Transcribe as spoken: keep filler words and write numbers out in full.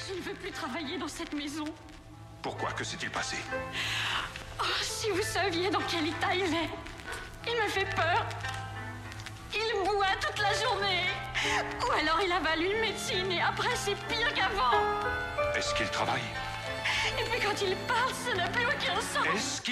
Je ne veux plus travailler dans cette maison. Pourquoi? Que s'est-il passé? Oh, si vous saviez dans quel état il est. Il me fait peur. Il boit toute la journée. Ou alors il avale une médecine et après c'est pire qu'avant. Est-ce qu'il travaille? Et puis quand il parle, ça n'a plus aucun sens. Est-ce qu'il